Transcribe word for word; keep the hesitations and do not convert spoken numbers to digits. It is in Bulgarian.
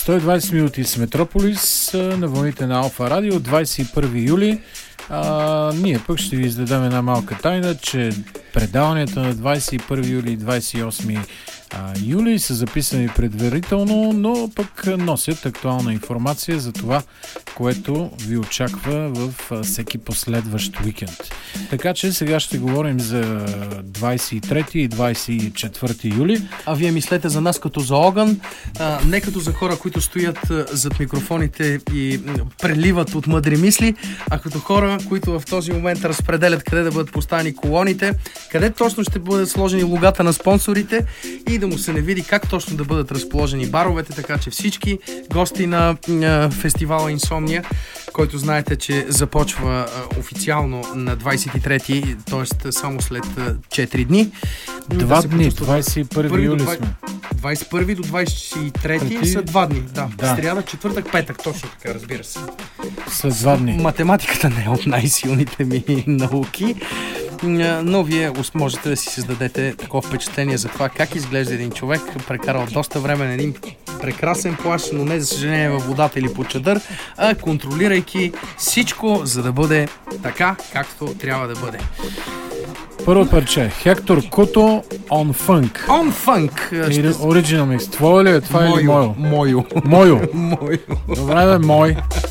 сто и двадесет минути с Метрополис на вълните на Алфа Радио, двадесет и първи юли. А, ние пък ще ви издадем една малка тайна, че предаванията на двадесет и първи юли и двадесет и осми юли са записани предварително, но пък носят актуална информация за това, което ви очаква в всеки последващ уикенд. Така че сега ще говорим за двадесет и трети и двадесет и четвърти юли. А вие мислете за нас като за огън, а, не като за хора, които стоят зад микрофоните и преливат от мъдри мисли, а като хора, които в този момент разпределят къде да бъдат поставени колоните, къде точно ще бъдат сложени логата на спонсорите и да му се не види как точно да бъдат разположени баровете, така че всички гости на а, фестивала Инсомния, който знаете, че започва а, официално на двадесет и трети, т.е. само след а, четири дни. Два да дни, двадесет и първи юли сме. двадесет и първи до двадесет и трети са два дни. Да, да. Сряда, четвъртък, петък, точно така, разбира се. След два дни. Математиката не е от най-силните ми науки, но вие можете да си създадете такова впечатление за това как изглежда един човек, прекарал доста време на един прекрасен плаж, но не за съжаление във водата или под чадър, а контролирайки всичко, за да бъде така, както трябва да бъде. Първо парче. Хектор Куто On Funk. On Funk. Оригинал микс. Твое ли е? Това мойо, или мойо? Мойо. Мойо. Мойо. Добре, бе, мой.